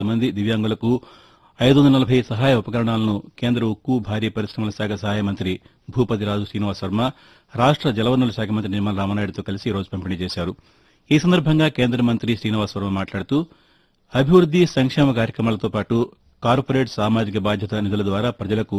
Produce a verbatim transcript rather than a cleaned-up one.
మంది దివ్యాంగులకు ఐదు వందల నలభై సహాయ ఉపకరణాలను కేంద్ర ఉక్కు భారీ పరిశ్రమల శాఖ సహాయ మంత్రి భూపతిరాజు శ్రీనివాస్ వర్మ రాష్ట జలవనరుల శాఖ మంత్రి నిమ్మల రామనాయుడుతో కలిసి ఈ రోజు పంపిణీ చేశారు. ఈ సందర్భంగా కేంద్ర మంత్రి శ్రీనివాస్ వర్మ మాట్లాడుతూ అభివృద్ది సంక్షేమ కార్యక్రమాలతో పాటు కార్పొరేట్ సామాజిక బాధ్యత నిధుల ద్వారా ప్రజలకు